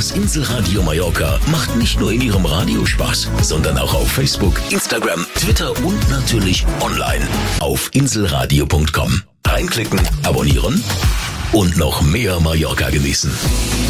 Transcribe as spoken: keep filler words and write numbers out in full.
Das Inselradio Mallorca macht nicht nur in Ihrem Radio Spaß, sondern auch auf Facebook, Instagram, Twitter und natürlich online auf inselradio punkt com. Reinklicken, abonnieren und noch mehr Mallorca genießen.